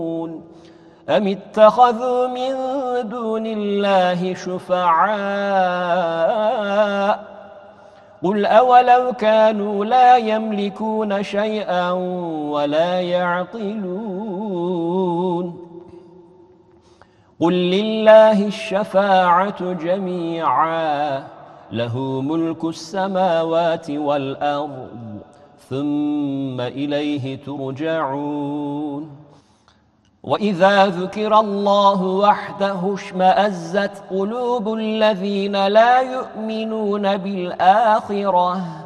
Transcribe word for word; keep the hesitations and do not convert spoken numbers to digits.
أم اتخذوا من دون الله شفعاء قل أولو كانوا لا يملكون شيئا ولا يعقلون قل لله الشفاعة جميعا له ملك السماوات والأرض ثم إليه ترجعون وإذا ذكر الله وحده اشمأزت قلوب الذين لا يؤمنون بالآخرة